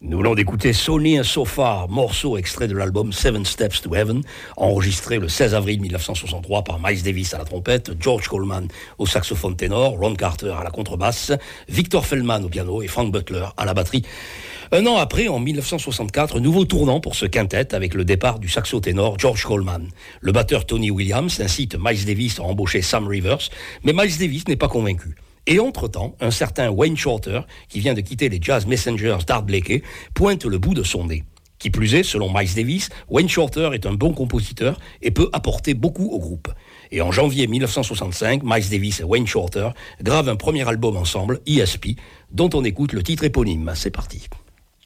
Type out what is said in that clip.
Nous venons d'écouter So Near So Far, morceau extrait de l'album Seven Steps to Heaven, enregistré le 16 avril 1963 par Miles Davis à la trompette, George Coleman au saxophone ténor, Ron Carter à la contrebasse, Victor Feldman au piano et Frank Butler à la batterie. Un an après, en 1964, nouveau tournant pour ce quintet avec le départ du saxo-ténor George Coleman. Le batteur Tony Williams incite Miles Davis à embaucher Sam Rivers, mais Miles Davis n'est pas convaincu. Et entre-temps, un certain Wayne Shorter, qui vient de quitter les Jazz Messengers d'Art Blakey, pointe le bout de son nez. Qui plus est, selon Miles Davis, Wayne Shorter est un bon compositeur et peut apporter beaucoup au groupe. Et en janvier 1965, Miles Davis et Wayne Shorter gravent un premier album ensemble, ESP, dont on écoute le titre éponyme. C'est parti.